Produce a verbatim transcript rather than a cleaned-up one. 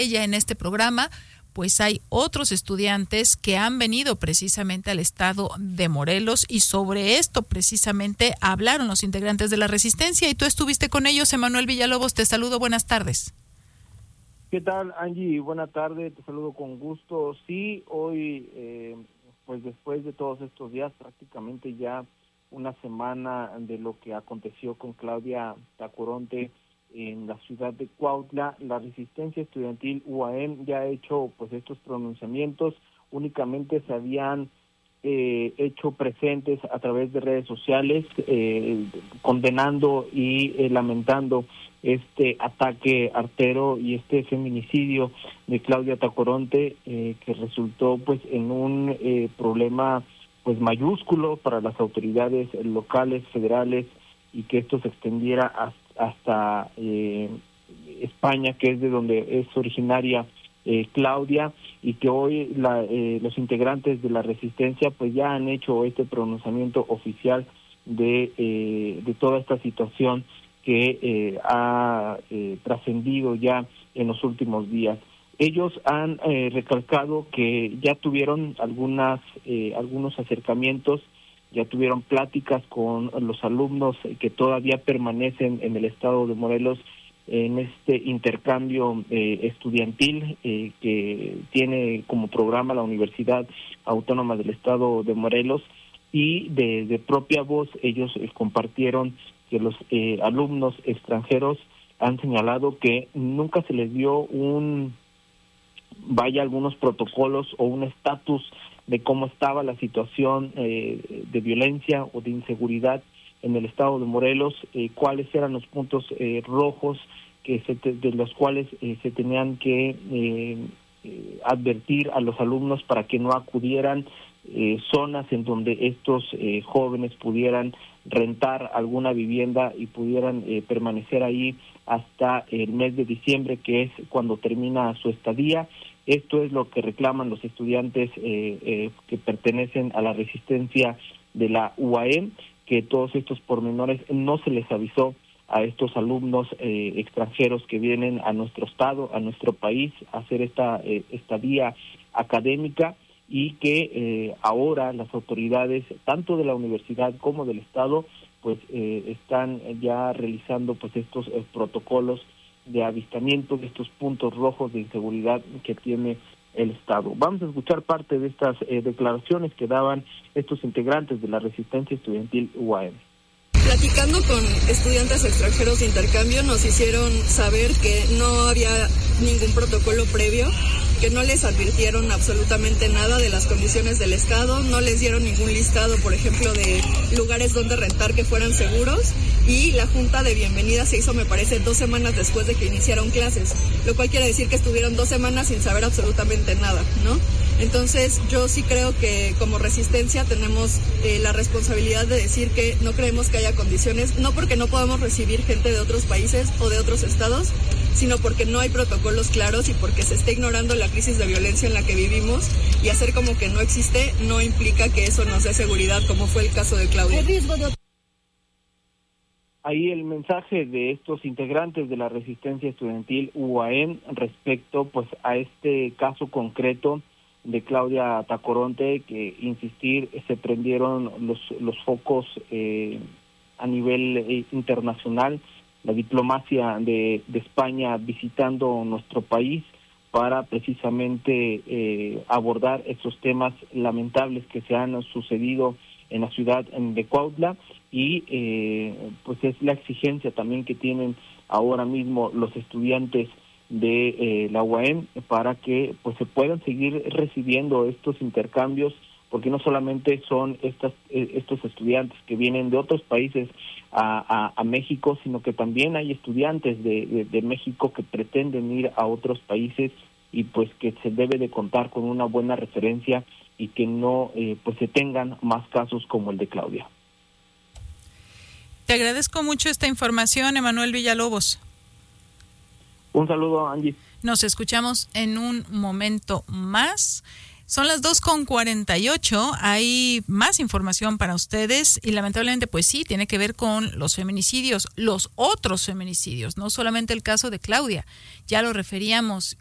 ya en este programa, pues hay otros estudiantes que han venido precisamente al estado de Morelos y sobre esto precisamente hablaron los integrantes de la Resistencia y tú estuviste con ellos. Emanuel Villalobos, te saludo, buenas tardes. ¿Qué tal, Angie? Buena tarde, te saludo con gusto. Sí, hoy, eh, pues después de todos estos días, prácticamente ya una semana de lo que aconteció con Claudia Tacoronte en la ciudad de Cuautla, la Resistencia Estudiantil U A M ya ha hecho pues estos pronunciamientos. Únicamente se habían eh, hecho presentes a través de redes sociales, eh, condenando y eh, lamentando este ataque artero y este feminicidio de Claudia Tacoronte, eh, que resultó pues en un eh, problema pues mayúsculo para las autoridades locales, federales, y que esto se extendiera hasta hasta eh, España, que es de donde es originaria eh, Claudia, y que hoy la, eh, los integrantes de la Resistencia pues ya han hecho este pronunciamiento oficial de eh, de toda esta situación que eh, ha eh, trascendido ya en los últimos días. Ellos han eh, recalcado que ya tuvieron algunas eh, algunos acercamientos, ya tuvieron pláticas con los alumnos que todavía permanecen en el estado de Morelos en este intercambio eh, estudiantil eh, que tiene como programa la Universidad Autónoma del Estado de Morelos, y de, de propia voz ellos eh, compartieron que los eh, alumnos extranjeros han señalado que nunca se les dio un, vaya, algunos protocolos o un estatus de cómo estaba la situación eh, de violencia o de inseguridad en el estado de Morelos, eh, cuáles eran los puntos eh, rojos que se te, de los cuales eh, se tenían que eh, eh, advertir a los alumnos para que no acudieran, eh, zonas en donde estos eh, jóvenes pudieran rentar alguna vivienda y pudieran eh, permanecer ahí hasta el mes de diciembre, que es cuando termina su estadía. Esto es lo que reclaman los estudiantes eh, eh, que pertenecen a la Resistencia de la U A M, que todos estos pormenores no se les avisó a estos alumnos eh, extranjeros que vienen a nuestro estado, a nuestro país, a hacer esta eh, estadía académica, y que eh, ahora las autoridades, tanto de la universidad como del estado, pues eh, están ya realizando pues estos eh, protocolos de avistamiento de estos puntos rojos de inseguridad que tiene el Estado. Vamos a escuchar parte de estas eh, declaraciones que daban estos integrantes de la Resistencia Estudiantil U A M. Platicando con estudiantes extranjeros de intercambio, nos hicieron saber que no había ningún protocolo previo, que no les advirtieron absolutamente nada de las condiciones del estado, no les dieron ningún listado, por ejemplo, de lugares donde rentar que fueran seguros, y la junta de bienvenida se hizo, me parece, dos semanas después de que iniciaron clases, lo cual quiere decir que estuvieron dos semanas sin saber absolutamente nada, ¿no? Entonces, yo sí creo que como Resistencia tenemos eh, la responsabilidad de decir que no creemos que haya condiciones, no porque no podamos recibir gente de otros países o de otros estados, sino porque no hay protocolos claros y porque se está ignorando la crisis de violencia en la que vivimos, y hacer como que no existe no implica que eso nos dé seguridad, como fue el caso de Claudia. Ahí el mensaje de estos integrantes de la Resistencia Estudiantil U A M respecto pues a este caso concreto de Claudia Tacoronte, que, insistir, se prendieron los los focos eh, a nivel eh, internacional, la diplomacia de, de España visitando nuestro país para precisamente eh, abordar estos temas lamentables que se han sucedido en la ciudad de Cuautla, y eh, pues es la exigencia también que tienen ahora mismo los estudiantes de eh, la U A M para que pues se puedan seguir recibiendo estos intercambios, porque no solamente son estas eh, estos estudiantes que vienen de otros países a, a, a México, sino que también hay estudiantes de, de, de México que pretenden ir a otros países, y pues que se debe de contar con una buena referencia y que no eh, pues se tengan más casos como el de Claudia. Te agradezco mucho esta información, Emanuel Villalobos. Un saludo, Angie. Nos escuchamos en un momento más. Son las dos con cuarenta y ocho, hay más información para ustedes y lamentablemente pues sí, tiene que ver con los feminicidios, los otros feminicidios, no solamente el caso de Claudia, ya lo referíamos,